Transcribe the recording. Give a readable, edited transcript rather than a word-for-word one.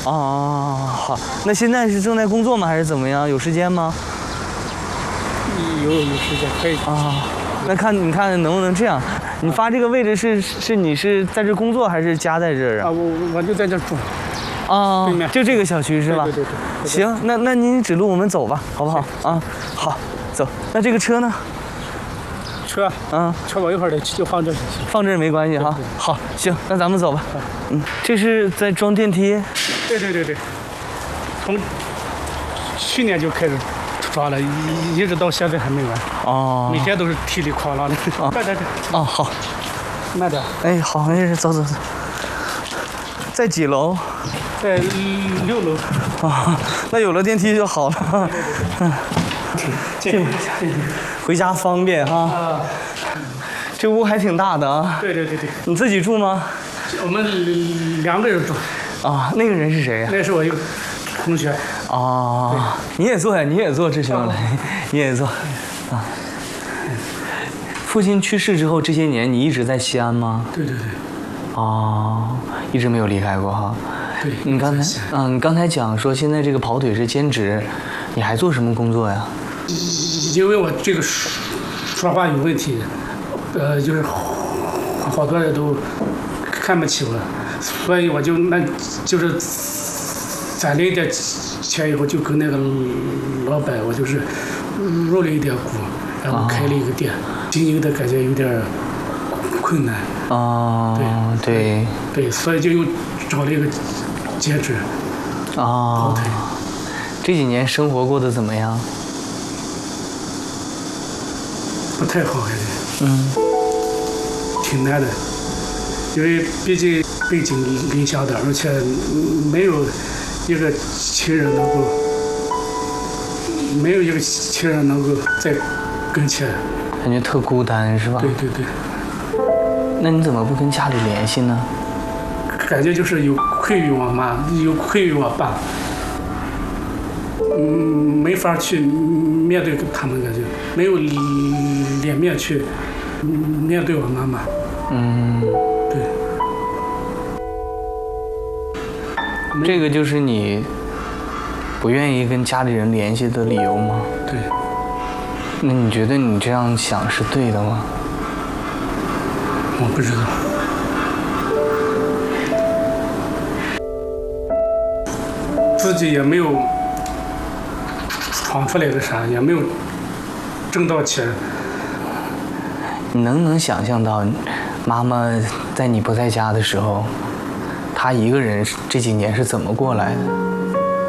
哦，好，那现在是正在工作吗？还是怎么样？有时间吗？ 有时间可以啊，那你看能不能这样？你发这个位置你是在这工作还是家在这儿啊？ 啊，我就在这住。 啊，就这个小区是吧？ 对。 行，那您指路我们走吧，好不好？啊，好，走。那这个车呢？ 车，车我一会儿就放这儿。 放这儿没关系哈。好，行，那咱们走吧。这是在装电梯。 对，从去年就开始装了，一直到现在还没完。哦，每天都是体力哐啷的。快点。 哦，好， 慢点。 哎，好，没事，走。在几楼？ 在6楼。 啊，那有了电梯就好了。 进回家方便哈。 啊， 这屋还挺大的啊。 对。 你自己住吗？ 我们2个人住。 啊，那个人是谁呀？ 那是我一个同学。 哦，你也坐呀？你也坐，志雄来，你也坐。啊。父亲去世之后，这些年你一直在西安吗？ 对。 哦，一直没有离开过哈。 对。 你刚才讲说现在这个跑腿是兼职，你还做什么工作呀？ 因为我这个说话有问题，就是好多人都看不起我，所以我就是攒了一点钱以后，就跟那个老板，我就是入了一点股，然后开了一个店，经营的感觉有点困难。 哦，对， 所以就又找了一个兼职。跑腿。 这几年生活过得怎么样？ 不太好，感觉。挺难的，因为毕竟背井离乡的，而且没有一个亲人能够在跟前， 感觉特孤单是吧？ 对。 那你怎么不跟家里联系呢？ 感觉就是有愧于我妈，有愧于我爸，没法去面对他们，感觉没有脸面去面对我妈妈。对。 这个就是你不愿意跟家里人联系的理由吗？ 对。 那你觉得你这样想是对的吗？ 我不知道。自己也没有闯出来个啥，也没有挣到钱。 你能想象到妈妈在你不在家的时候，她一个人这几年是怎么过来的？